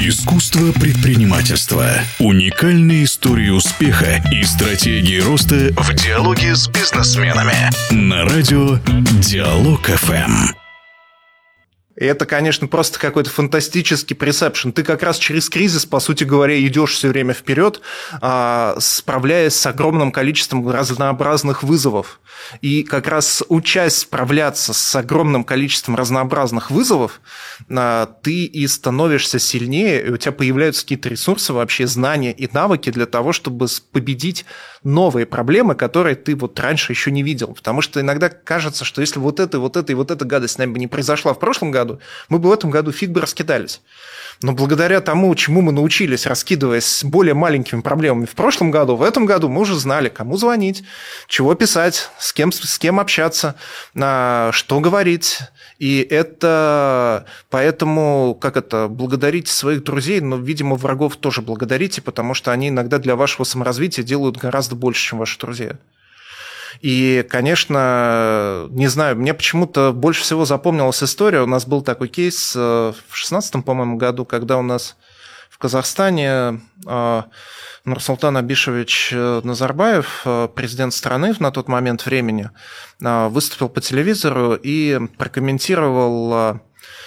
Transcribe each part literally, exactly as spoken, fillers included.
Искусство предпринимательства. Уникальные истории успеха и стратегии роста в диалоге с бизнесменами. На радио Диалог эф эм. И это, конечно, просто какой-то фантастический пресепшн. Ты как раз через кризис, по сути говоря, идешь все время вперед, справляясь с огромным количеством разнообразных вызовов. И как раз учась справляться с огромным количеством разнообразных вызовов, ты и становишься сильнее, и у тебя появляются какие-то ресурсы, вообще знания и навыки для того, чтобы победить новые проблемы, которые ты вот раньше еще не видел. Потому что иногда кажется, что если вот это, вот это и вот эта гадость с нами бы не произошла в прошлом году, мы бы в этом году фиг бы раскидались. Но благодаря тому, чему мы научились, раскидываясь более маленькими проблемами в прошлом году, в этом году мы уже знали, кому звонить, чего писать, с кем, с кем общаться, что говорить. И это поэтому, как это, благодарите своих друзей, но, видимо, врагов тоже благодарите, потому что они иногда для вашего саморазвития делают гораздо больше, чем ваши друзья. И, конечно, не знаю, мне почему-то больше всего запомнилась история. У нас был такой кейс в шестнадцатом, по-моему, году, когда у нас в Казахстане Нурсултан Абишевич Назарбаев, президент страны на тот момент времени, выступил по телевизору и прокомментировал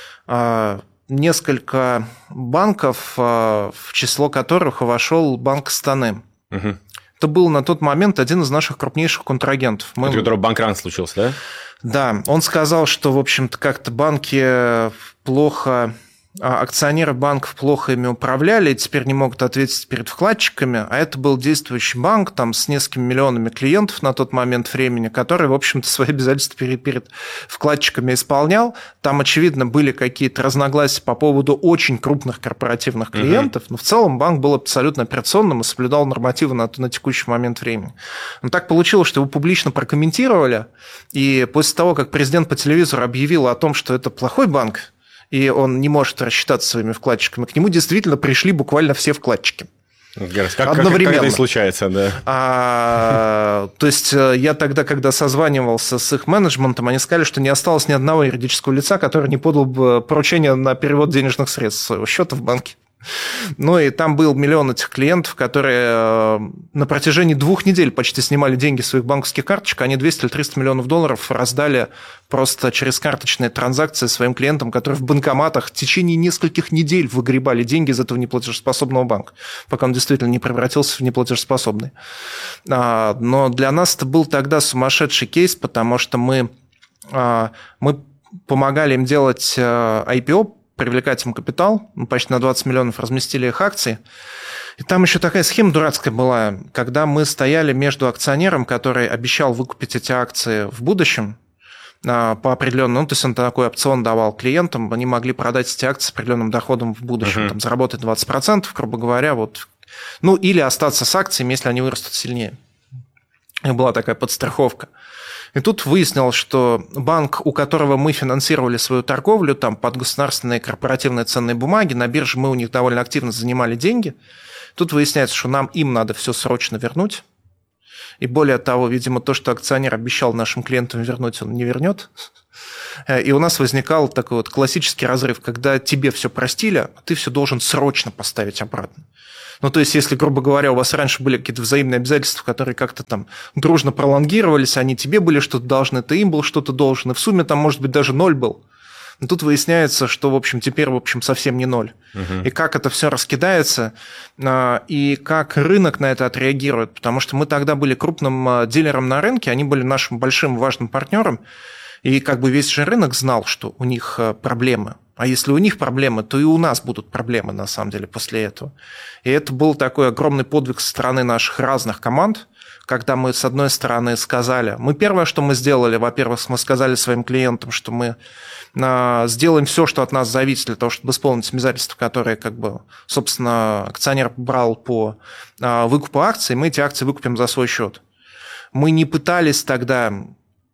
несколько банков, в число которых вошел Банк Астаны. Угу. Это был на тот момент один из наших крупнейших контрагентов. Мы... Это который банкран случился, да? Да, он сказал, что, в общем-то, как-то банки плохо... акционеры банков плохо ими управляли и теперь не могут ответить перед вкладчиками, а это был действующий банк там, с несколькими миллионами клиентов на тот момент времени, который, в общем-то, свои обязательства перед, перед вкладчиками исполнял. Там, очевидно, были какие-то разногласия по поводу очень крупных корпоративных клиентов, uh-huh. но в целом банк был абсолютно операционным и соблюдал нормативы на, на текущий момент времени. Но так получилось, что его публично прокомментировали, и после того, как президент по телевизору объявил о том, что это плохой банк, и он не может рассчитаться своими вкладчиками, к нему действительно пришли буквально все вкладчики. Как, одновременно. Как это и случается, да. А, то есть я тогда, когда созванивался с их менеджментом, они сказали, что не осталось ни одного юридического лица, который не подал бы поручение на перевод денежных средств с своего счета в банке. Ну и там был миллион этих клиентов, которые на протяжении двух недель почти снимали деньги с своих банковских карточек, они двести или триста миллионов долларов раздали просто через карточные транзакции своим клиентам, которые в банкоматах в течение нескольких недель выгребали деньги из этого неплатежеспособного банка, пока он действительно не превратился в неплатежеспособный. Но для нас это был тогда сумасшедший кейс, потому что мы, мы помогали им делать ай пи о, привлекать им капитал, мы почти на двадцать миллионов разместили их акции. И там еще такая схема дурацкая была, когда мы стояли между акционером, который обещал выкупить эти акции в будущем по определенному, ну, то есть он такой опцион давал клиентам, они могли продать эти акции с определенным доходом в будущем, uh-huh. там, заработать двадцать процентов, грубо говоря, вот, ну, или остаться с акциями, если они вырастут сильнее. И была такая подстраховка. И тут выяснилось, что банк, у которого мы финансировали свою торговлю там, под государственные корпоративные ценные бумаги, на бирже мы у них довольно активно занимали деньги. Тут выясняется, что нам им надо все срочно вернуть. И более того, видимо, то, что акционер обещал нашим клиентам вернуть, он не вернет. И у нас возникал такой вот классический разрыв, когда тебе все простили, а ты все должен срочно поставить обратно. Ну, то есть, если, грубо говоря, у вас раньше были какие-то взаимные обязательства, которые как-то там дружно пролонгировались, они тебе были что-то должны, ты им был что-то должен, и в сумме там, может быть, даже ноль был. Но тут выясняется, что, в общем, теперь, в общем, совсем не ноль. Uh-huh. И как это все раскидается, и как рынок на это отреагирует, потому что мы тогда были крупным дилером на рынке, они были нашим большим важным партнером, и как бы весь же рынок знал, что у них проблемы. А если у них проблемы, то и у нас будут проблемы, на самом деле, после этого. И это был такой огромный подвиг со стороны наших разных команд, когда мы, с одной стороны, сказали... Мы первое, что мы сделали, во-первых, мы сказали своим клиентам, что мы сделаем все, что от нас зависит, для того, чтобы исполнить обязательства, которые, как бы, собственно, акционер брал по выкупу акций, мы эти акции выкупим за свой счет. Мы не пытались тогда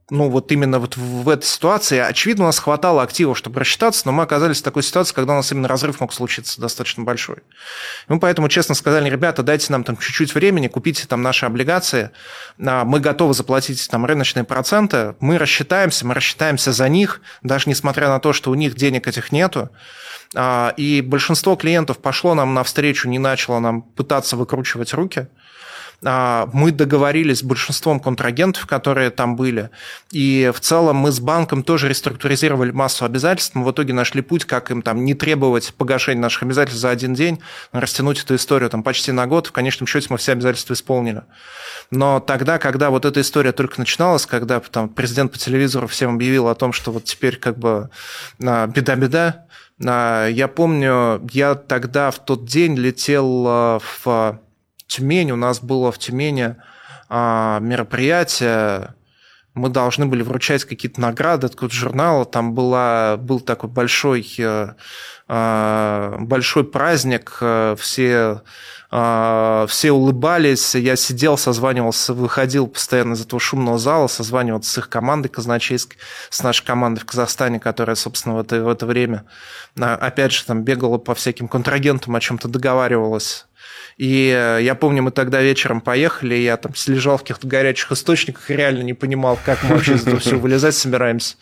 ну, вот именно вот в этой ситуации, очевидно, у нас хватало активов, чтобы рассчитаться, но мы оказались в такой ситуации, когда у нас именно разрыв мог случиться достаточно большой. Мы поэтому честно сказали: ребята, дайте нам там чуть-чуть времени, купите там наши облигации, мы готовы заплатить там рыночные проценты, мы рассчитаемся, мы рассчитаемся за них, даже несмотря на то, что у них денег этих нету. И большинство клиентов пошло нам навстречу, не начало нам пытаться выкручивать руки. Мы договорились с большинством контрагентов, которые там были, и в целом мы с банком тоже реструктуризировали массу обязательств. Мы в итоге нашли путь, как им там не требовать погашения наших обязательств за один день, растянуть эту историю там почти на год. В конечном счете мы все обязательства исполнили. Но тогда, когда вот эта история только начиналась, когда там президент по телевизору всем объявил о том, что вот теперь как бы беда-беда, я помню, я тогда в тот день летел в Тюмень, у нас было в Тюмени а, мероприятие, мы должны были вручать какие-то награды от какого-то журнала, там была, был такой большой, а, большой праздник, все, а, все улыбались, я сидел, созванивался, выходил постоянно из этого шумного зала, созванивался с их командой казначейской, с нашей командой в Казахстане, которая, собственно, в это, в это время, опять же, там бегала по всяким контрагентам, о чем-то договаривалась. И я помню, мы тогда вечером поехали, я там лежал в каких-то горячих источниках и реально не понимал, как мы вообще из этого всего вылезать собираемся.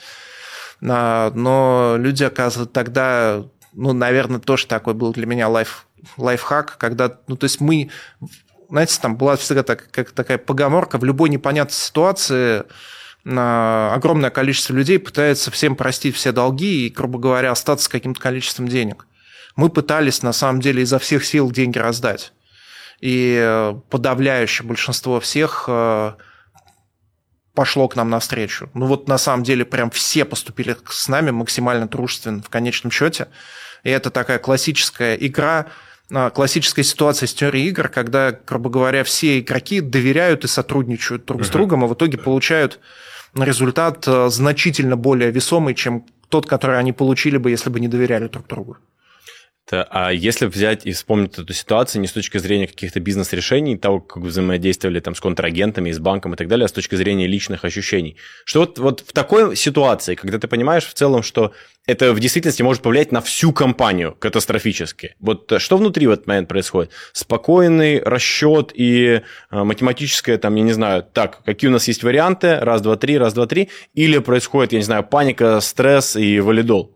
Но люди, оказывается, тогда, ну, наверное, тоже такой был для меня лайф, лайфхак, когда, ну, то есть мы, знаете, там была всегда так, как такая поговорка, в любой непонятной ситуации огромное количество людей пытается всем простить все долги и, грубо говоря, остаться с каким-то количеством денег. Мы пытались, на самом деле, изо всех сил деньги раздать. И подавляющее большинство всех пошло к нам навстречу. Ну вот на самом деле прям все поступили с нами максимально дружественно в конечном счете. И это такая классическая игра, классическая ситуация из теории игр, когда, грубо говоря, все игроки доверяют и сотрудничают друг с другом, и в итоге получают результат значительно более весомый, чем тот, который они получили бы, если бы не доверяли друг другу. А если взять и вспомнить эту ситуацию не с точки зрения каких-то бизнес-решений, того, как вы взаимодействовали там, с контрагентами, с банком и так далее, а с точки зрения личных ощущений, что вот, вот в такой ситуации, когда ты понимаешь в целом, что это в действительности может повлиять на всю компанию катастрофически, вот что внутри в этот момент происходит? Спокойный расчет и математическое, там, я не знаю, так, какие у нас есть варианты, раз, два, три, раз, два, три, или происходит, я не знаю, паника, стресс и валидол?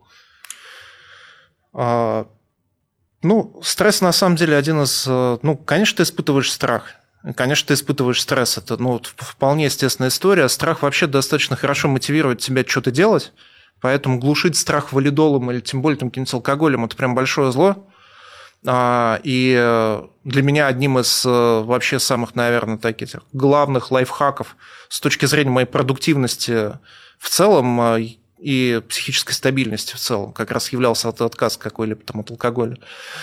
А... Ну, стресс, на самом деле, один из... Ну, конечно, ты испытываешь страх. Конечно, ты испытываешь стресс. Это, ну, вполне естественная история. Страх вообще достаточно хорошо мотивирует тебя что-то делать, поэтому глушить страх валидолом или тем более там, каким-нибудь алкоголем – это прям большое зло. И для меня одним из вообще самых, наверное, таких главных лайфхаков с точки зрения моей продуктивности в целом и психической стабильности в целом как раз являлся отказ какой-либо там от алкоголя.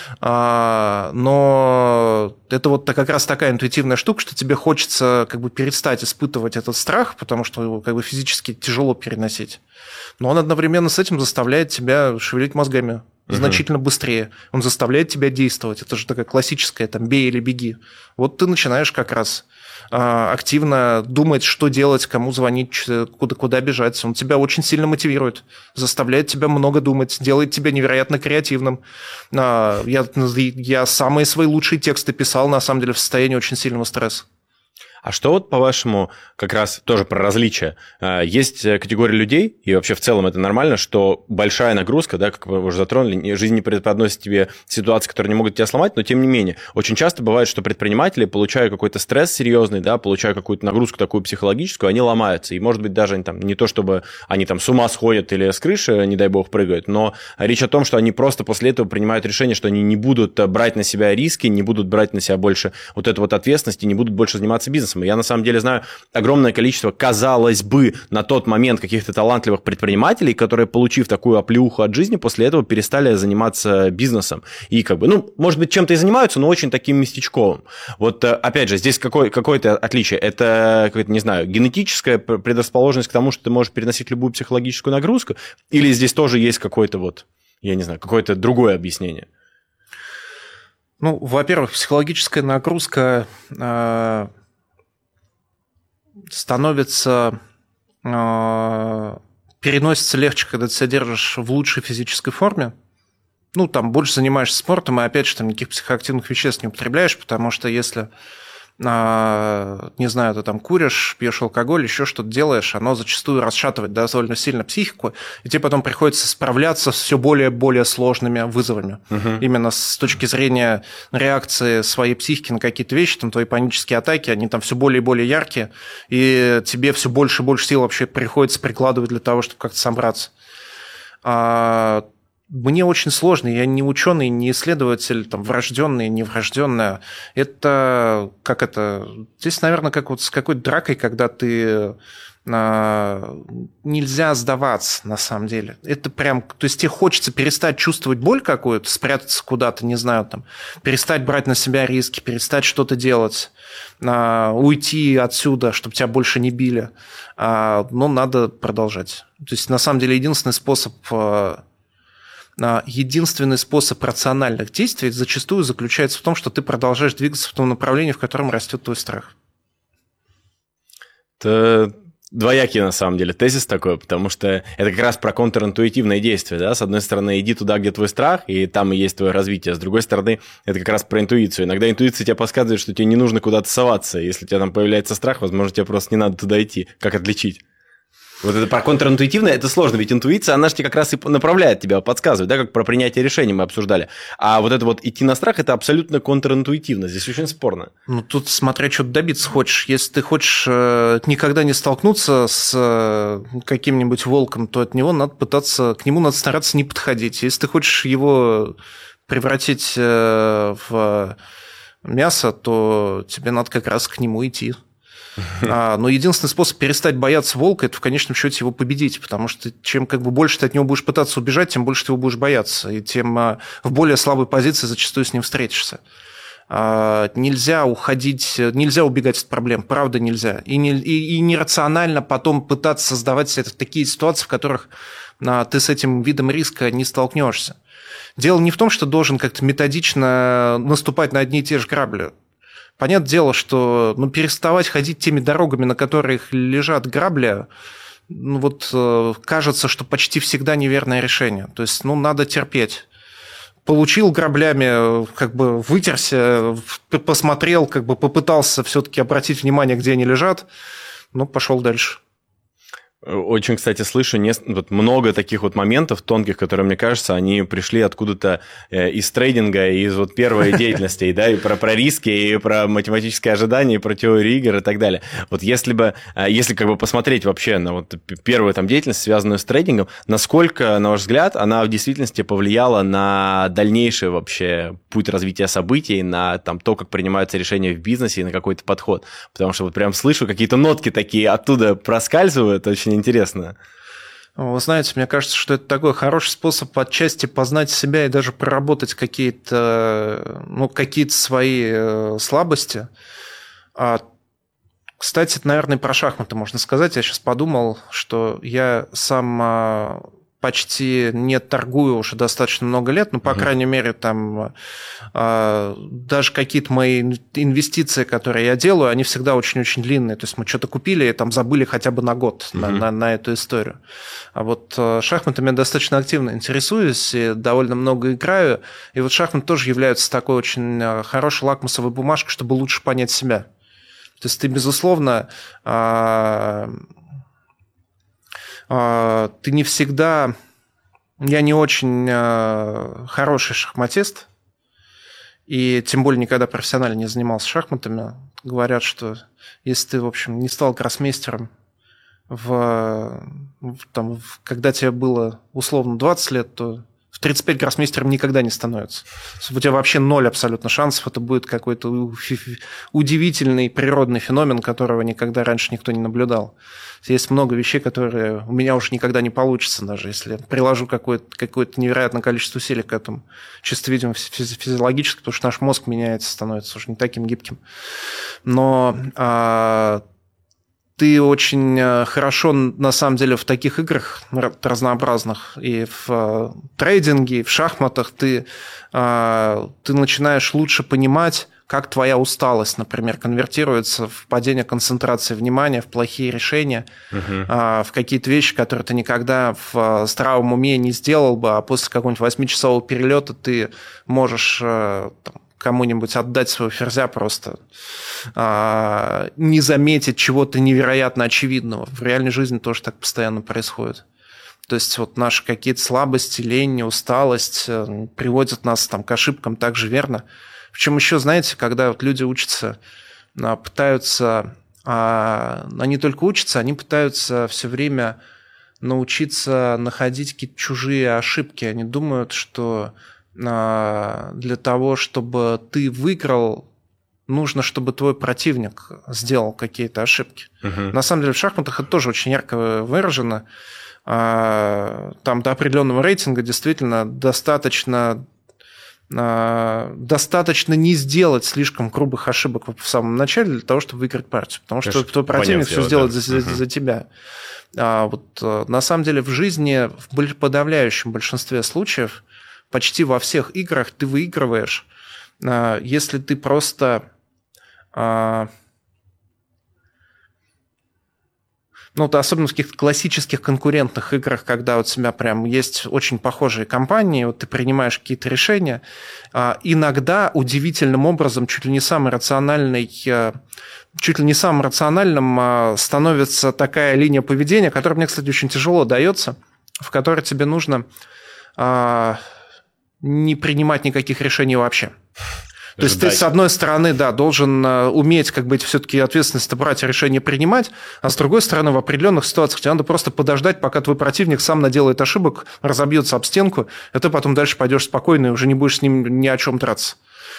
Но это вот как раз такая интуитивная штука, что тебе хочется как бы перестать испытывать этот страх, потому что его как бы физически тяжело переносить. Но он одновременно с этим заставляет тебя шевелить мозгами значительно быстрее. Он заставляет тебя действовать. Это же такая классическая там «бей или беги». Вот ты начинаешь как раз активно думать, что делать, кому звонить, куда, куда бежать. Он тебя очень сильно мотивирует, заставляет тебя много думать, делает тебя невероятно креативным. Я, я самые свои лучшие тексты писал, на самом деле, в состоянии очень сильного стресса. А что вот, по-вашему, как раз тоже про различия? Есть категория людей, и вообще в целом это нормально, что большая нагрузка, да, как вы уже затронули, жизнь не преподносит тебе ситуации, которые не могут тебя сломать, но тем не менее, очень часто бывает, что предприниматели, получая какой-то стресс серьезный, да, получая какую-то нагрузку такую психологическую, они ломаются. И, может быть, даже там, не то, чтобы они там с ума сходят или с крыши, не дай бог, прыгают, но речь о том, что они просто после этого принимают решение, что они не будут брать на себя риски, не будут брать на себя больше вот эту вот ответственность и не будут больше заниматься бизнесом. Я на самом деле знаю огромное количество, казалось бы, на тот момент каких-то талантливых предпринимателей, которые, получив такую оплеуху от жизни, после этого перестали заниматься бизнесом. И как бы, ну, может быть, чем-то и занимаются, но очень таким местечковым. Вот, опять же, здесь какое, какое-то отличие. Это, не знаю, генетическая предрасположенность к тому, что ты можешь переносить любую психологическую нагрузку, или здесь тоже есть какое-то вот, я не знаю, какое-то другое объяснение? Ну, во-первых, психологическая нагрузка... Э- становится переносится легче, когда ты себя держишь в лучшей физической форме. Ну, там, больше занимаешься спортом, и, опять же, там никаких психоактивных веществ не употребляешь, потому что если, не знаю, ты там куришь, пьешь алкоголь, еще что-то делаешь, оно зачастую расшатывает довольно сильно психику, и тебе потом приходится справляться с все более и более сложными вызовами. Угу. Именно с точки зрения реакции своей психики на какие-то вещи, там твои панические атаки, они там все более и более яркие, и тебе все больше и больше сил вообще приходится прикладывать для того, чтобы как-то собраться. Мне очень сложно, я не ученый, не исследователь, там, врожденный, неврожденный. Это, как это, здесь, наверное, как вот с какой-то дракой, когда ты а, нельзя сдаваться, на самом деле. Это прям, то есть тебе хочется перестать чувствовать боль какую-то, спрятаться куда-то, не знаю, там, перестать брать на себя риски, перестать что-то делать, а, уйти отсюда, чтобы тебя больше не били. А, но надо продолжать. То есть, на самом деле, единственный способ... Единственный способ рациональных действий зачастую заключается в том, что ты продолжаешь двигаться в том направлении, в котором растет твой страх. Это двоякий, на самом деле, тезис такой, потому что это как раз про контринтуитивное действие. Да? С одной стороны, иди туда, где твой страх, и там и есть твое развитие. С другой стороны, это как раз про интуицию. Иногда интуиция тебе подсказывает, что тебе не нужно куда-то соваться. Если у тебя там появляется страх, возможно, тебе просто не надо туда идти. Как отличить? Вот это про контринтуитивное, это сложно, ведь интуиция, она же тебе как раз и направляет тебя, подсказывает, да, как про принятие решений мы обсуждали. А вот это вот идти на страх, это абсолютно контринтуитивно, здесь очень спорно. Ну, тут смотря, что ты добиться хочешь. Если ты хочешь э, никогда не столкнуться с э, каким-нибудь волком, то от него надо пытаться, к нему надо стараться не подходить. Если ты хочешь его превратить э, в мясо, то тебе надо как раз к нему идти. А, но единственный способ перестать бояться волка – это в конечном счете его победить, потому что чем как бы больше ты от него будешь пытаться убежать, тем больше ты его будешь бояться, и тем а, в более слабой позиции зачастую с ним встретишься. А, нельзя уходить, нельзя убегать от проблем, правда нельзя. И, не, и, и нерационально потом пытаться создавать себе такие ситуации, в которых а, ты с этим видом риска не столкнешься. Дело не в том, что должен как-то методично наступать на одни и те же грабли. Понятное дело, что ну, переставать ходить теми дорогами, на которых лежат грабли, ну, вот, э, кажется, что почти всегда неверное решение. То есть, ну, надо терпеть. Получил граблями, как бы вытерся, посмотрел, как бы попытался все-таки обратить внимание, где они лежат, ну, пошел дальше. Очень, кстати, слышу не... вот много таких вот моментов тонких, которые, мне кажется, они пришли откуда-то из трейдинга, из вот первой деятельности, да, и про, про риски, и про математические ожидания, и про теорию игр и так далее. Вот если бы, если как бы посмотреть вообще на вот первую там деятельность, связанную с трейдингом, насколько, на ваш взгляд, она в действительности повлияла на дальнейший вообще путь развития событий, на там то, как принимаются решения в бизнесе и на какой-то подход? Потому что вот прям слышу, какие-то нотки такие оттуда проскальзывают, очень интересно. Вы знаете, мне кажется, что это такой хороший способ отчасти познать себя и даже проработать какие-то, ну, какие-то свои слабости. Кстати, это, наверное, про шахматы можно сказать. Я сейчас подумал, что я сам почти не торгую уже достаточно много лет, но, по uh-huh. крайней мере, там даже какие-то мои инвестиции, которые я делаю, они всегда очень-очень длинные. То есть мы что-то купили и там забыли хотя бы на год uh-huh. на, на, на эту историю. А вот шахматами я достаточно активно интересуюсь и довольно много играю. И вот шахматы тоже являются такой очень хорошей лакмусовой бумажкой, чтобы лучше понять себя. То есть ты, безусловно... Ты не всегда... Я не очень хороший шахматист, и тем более никогда профессионально не занимался шахматами. Говорят, что если ты, в общем, не стал гроссмейстером, в, там, когда тебе было условно двадцать лет, то в тридцать пять гроссмейстером никогда не становится. У тебя вообще ноль абсолютно шансов. Это будет какой-то удивительный природный феномен, которого никогда раньше никто не наблюдал. Есть много вещей, которые у меня уже никогда не получится, даже если я приложу какое-то, какое-то невероятное количество усилий к этому. Чисто, видимо, физиологически, потому что наш мозг меняется, становится уже не таким гибким. Но а, ты очень хорошо, на самом деле, в таких играх разнообразных, и в трейдинге, и в шахматах, ты, ты начинаешь лучше понимать, как твоя усталость, например, конвертируется в падение концентрации внимания, в плохие решения, uh-huh. в какие-то вещи, которые ты никогда в здравом уме не сделал бы, а после какого-нибудь восьмичасового перелета ты можешь там, кому-нибудь отдать своего ферзя просто, а, не заметить чего-то невероятно очевидного. В реальной жизни тоже так постоянно происходит. То есть вот наши какие-то слабости, лень, усталость приводят нас там, к ошибкам так же верно. Причем еще, знаете, когда вот люди учатся, пытаются, они только учатся, они пытаются все время научиться находить какие-то чужие ошибки. Они думают, что для того, чтобы ты выиграл, нужно, чтобы твой противник сделал какие-то ошибки. Uh-huh. На самом деле в шахматах это тоже очень ярко выражено. Там до определенного рейтинга действительно достаточно, достаточно не сделать слишком грубых ошибок в самом начале для того, чтобы выиграть партию. Потому что Конечно, твой противник все сделает да. за, uh-huh. за тебя. А вот, на самом деле в жизни в подавляющем большинстве случаев почти во всех играх ты выигрываешь, если ты просто... Ну, это особенно в каких-то классических конкурентных играх, когда у тебя прям есть очень похожие компании, вот ты принимаешь какие-то решения, иногда удивительным образом чуть ли не самый рациональный... чуть ли не самым рациональным становится такая линия поведения, которая мне, кстати, очень тяжело дается, в которой тебе нужно... не принимать никаких решений вообще. То есть ты, с одной стороны, да, должен уметь как бы все-таки ответственность брать, решение принимать, а с другой стороны, в определенных ситуациях тебе надо просто подождать, пока твой противник сам наделает ошибок, разобьется об стенку, и ты потом дальше пойдешь спокойно и уже не будешь с ним ни о чем драться.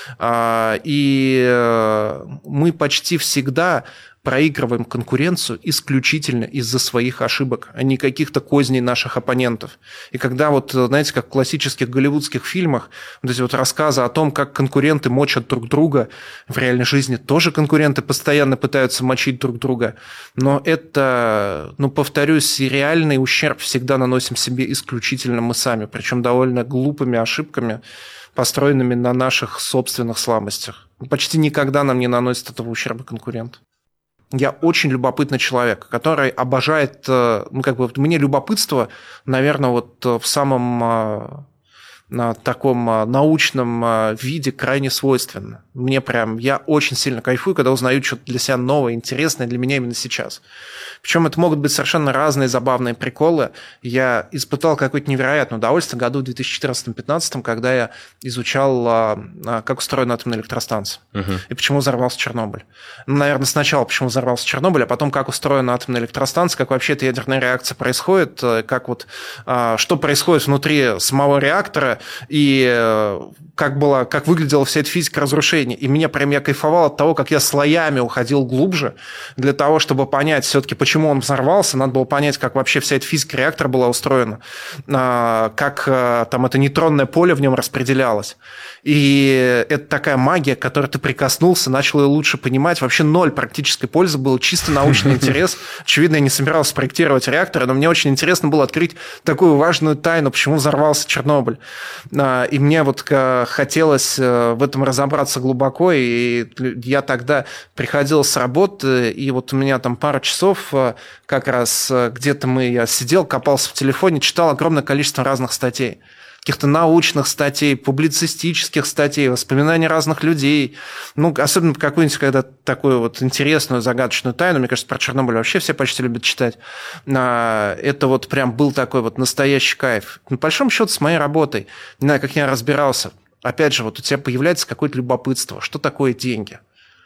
И мы почти всегда проигрываем конкуренцию исключительно из-за своих ошибок, а не каких-то козней наших оппонентов. И когда вот, знаете, как в классических голливудских фильмах, вот эти вот рассказы о том, как конкуренты мочат друг друга, в реальной жизни тоже конкуренты постоянно пытаются мочить друг друга, но это, ну, повторюсь, реальный ущерб всегда наносим себе исключительно мы сами, причем довольно глупыми ошибками, построенными на наших собственных слабостях. Почти никогда нам не наносит этого ущерба конкурент. Я очень любопытный человек, который обожает, ну, как бы, мне любопытство, наверное, вот в самом на таком научном виде крайне свойственно. Мне прям, я очень сильно кайфую, когда узнаю что-то для себя новое, интересное для меня именно сейчас. Причем это могут быть совершенно разные забавные приколы. Я испытал какое-то невероятное удовольствие году в две тысячи четырнадцатом-пятнадцатом, когда я изучал, как устроена атомная электростанция uh-huh. и почему взорвался Чернобыль. Ну, наверное, сначала почему взорвался Чернобыль, а потом как устроена атомная электростанция, как вообще эта ядерная реакция происходит, как вот, что происходит внутри самого реактора, и как, была, как выглядела вся эта физика разрушения. И меня прям я кайфовал от того, как я слоями уходил глубже для того, чтобы понять все-таки, почему он взорвался. Надо было понять, как вообще вся эта физика реактора была устроена, как там это нейтронное поле в нем распределялось. И это такая магия, к которой ты прикоснулся, начал ее лучше понимать. Вообще ноль практической пользы, был чисто научный интерес. Очевидно, я не собирался проектировать реакторы, но мне очень интересно было открыть такую важную тайну, почему взорвался Чернобыль. И мне вот хотелось в этом разобраться глубоко, и я тогда приходил с работы, и вот у меня там пара часов как раз где-то мы, я сидел, копался в телефоне, читал огромное количество разных статей. Каких-то научных статей, публицистических статей, воспоминаний разных людей. Ну, особенно какую-нибудь когда такую вот интересную, загадочную тайну. Мне кажется, про Чернобыль вообще все почти любят читать. Это вот прям был такой вот настоящий кайф. По большому счету, с моей работой, не знаю, как я разбирался, опять же, вот у тебя появляется какое-то любопытство. Что такое деньги?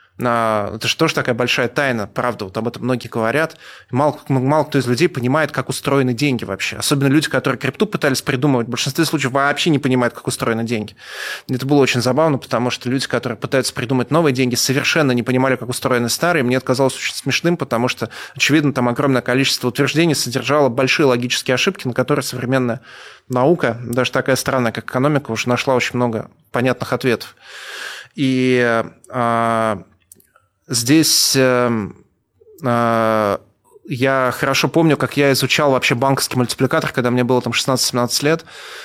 Это же тоже такая большая тайна, правда, вот об этом многие говорят. Мало, мало кто из людей понимает, как устроены деньги вообще. Особенно люди, которые крипту пытались придумывать, в большинстве случаев вообще не понимают, как устроены деньги. Это было очень забавно, потому что люди, которые пытаются придумать новые деньги, совершенно не понимали, как устроены старые. Мне это казалось очень смешным, потому что, очевидно, там огромное количество утверждений содержало большие логические ошибки, на которые современная наука, даже такая странная, как экономика, уже нашла очень много понятных ответов. И... Здесь Я хорошо помню, как я изучал вообще банковский мультипликатор, когда мне было там шестнадцать-семнадцать лет,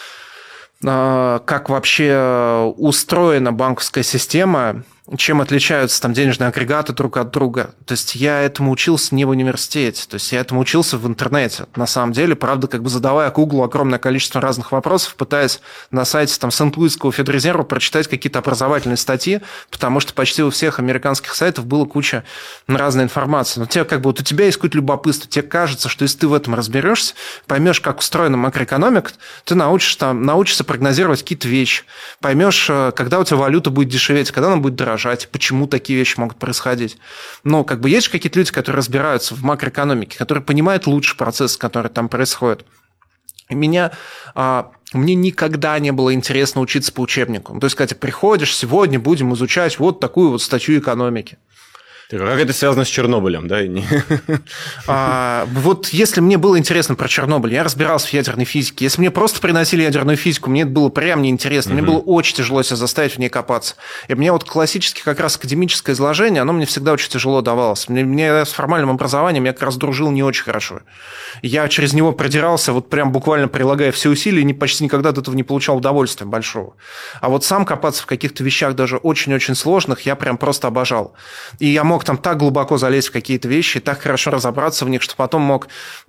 как вообще устроена банковская система, чем отличаются там денежные агрегаты друг от друга. То есть я этому учился не в университете, то есть я этому учился в интернете. На самом деле, правда, как бы задавая Гуглу огромное количество разных вопросов, пытаясь на сайте там Сент-Луисского Федрезерва прочитать какие-то образовательные статьи, потому что почти у всех американских сайтов была куча разной информации. Но тебе как бы вот у тебя есть какое-то любопытство, тебе кажется, что если ты в этом разберешься, поймешь, как устроена макроэкономика, ты научишься, там, научишься прогнозировать какие-то вещи, поймешь, когда у тебя валюта будет дешеветь, когда она будет дорожать, почему такие вещи могут происходить. Но как бы есть же какие-то люди, которые разбираются в макроэкономике, которые понимают лучше процессы, которые там происходят. И меня, а, мне никогда не было интересно учиться по учебнику. То есть, когда ты приходишь, сегодня будем изучать вот такую вот статью экономики. Как это связано с Чернобылем, да? А, вот если мне было интересно про Чернобыль, я разбирался в ядерной физике. Если мне просто приносили ядерную физику, мне это было прям неинтересно. Mm-hmm. Мне было очень тяжело себя заставить в ней копаться. И мне вот классически как раз академическое изложение, оно мне всегда очень тяжело давалось. Мне, мне с формальным образованием я как раз дружил не очень хорошо. Я через него продирался, вот прям буквально прилагая все усилия, и почти никогда от этого не получал удовольствия большого. А вот сам копаться в каких-то вещах даже очень-очень сложных я прям просто обожал. И я мог там так глубоко залезть в какие-то вещи, так хорошо разобраться в них, что потом мог...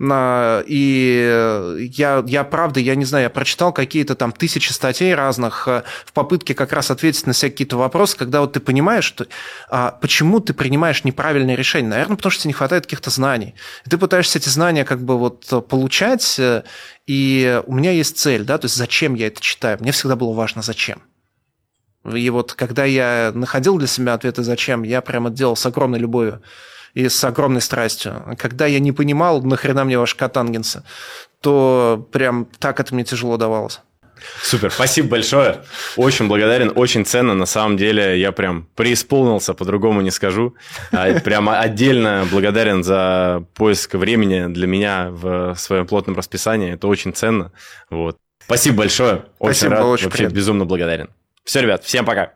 И я, я правда, я не знаю, я прочитал какие-то там тысячи статей разных в попытке как раз ответить на все какие-то вопросы, когда вот ты понимаешь, что, почему ты принимаешь неправильные решения. Наверное, потому что тебе не хватает каких-то знаний. И ты пытаешься эти знания как бы вот получать, и у меня есть цель, да, то есть зачем я это читаю. Мне всегда было важно, зачем. И вот когда я находил для себя ответы «зачем», я прямо делал с огромной любовью и с огромной страстью. Когда я не понимал, нахрена мне ваши котангенсы, то прям так это мне тяжело давалось. Супер, спасибо большое. Очень благодарен, очень ценно. На самом деле я прям преисполнился, по-другому не скажу. Прямо отдельно благодарен за поиск времени для меня в своем плотном расписании. Это очень ценно. Вот. Спасибо большое. Очень Спасибо, рад, очень вообще приятно. Безумно благодарен. Все, ребят, всем пока.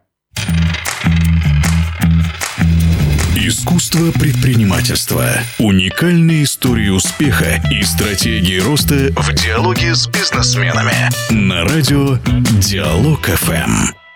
Искусство предпринимательства. Уникальные истории успеха и стратегии роста в диалоге с бизнесменами. На радио Диалог эф эм.